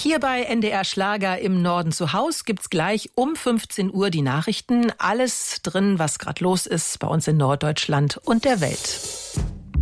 Hier bei NDR Schlager im Norden zu Haus gibt's gleich um 15 Uhr die Nachrichten. Alles drin, was gerade los ist bei uns in Norddeutschland und der Welt.